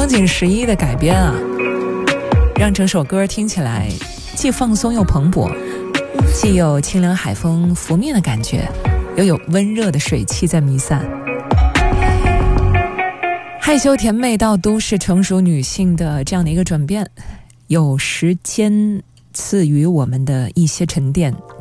荒井十一的改编啊，让整首歌听起来既放松又蓬勃，既有清凉海风拂面的感觉，又有温热的水汽在弥散。害羞甜美到都市成熟女性的这样的一个转变，有时间赐予我们的一些沉淀，